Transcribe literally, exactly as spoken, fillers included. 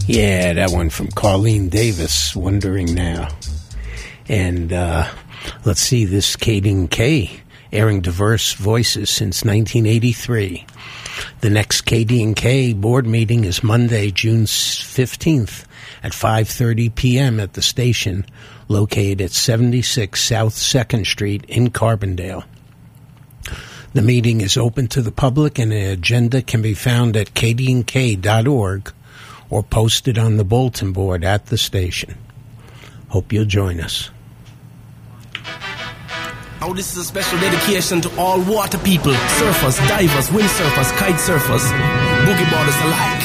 Yeah, that one from Colleen Davis, Wondering Now. And uh, let's see, this K D and K, airing diverse voices since nineteen eighty-three. The next K D and K board meeting is Monday, June fifteenth at five thirty p.m. at the station located at seventy-six South second Street in Carbondale. The meeting is open to the public, and the agenda can be found at k d n k dot org or posted on the bulletin board at the station. Hope you'll join us. Oh, this is a special dedication to all water people, surfers, divers, windsurfers, kite surfers, boogie boarders alike.